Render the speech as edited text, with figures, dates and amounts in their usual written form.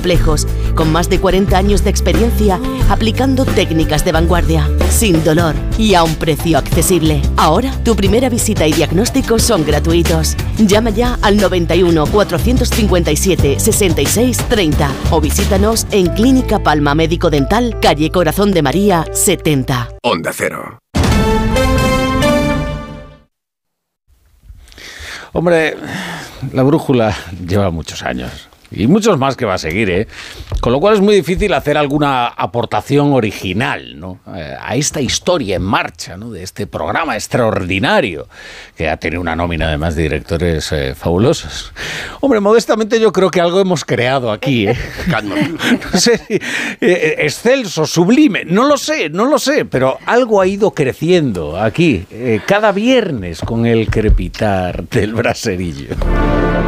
complejos, con más de 40 años de experiencia aplicando técnicas de vanguardia, sin dolor y a un precio accesible. Ahora, tu primera visita y diagnóstico son gratuitos. Llama ya al 91 457 66 30 o visítanos en Clínica Palma Médico Dental, calle Corazón de María 70. Onda Cero. Hombre, la brújula lleva muchos años. Y muchos más que va a seguir, ¿eh? Con lo cual es muy difícil hacer alguna aportación original, ¿no? A esta historia en marcha, ¿no? De este programa extraordinario que ha tenido una nómina además de directores fabulosos. Hombre, modestamente yo creo que algo hemos creado aquí, ¿eh? No sé si excelso, sublime, no lo sé, pero algo ha ido creciendo aquí cada viernes con el crepitar del braserillo.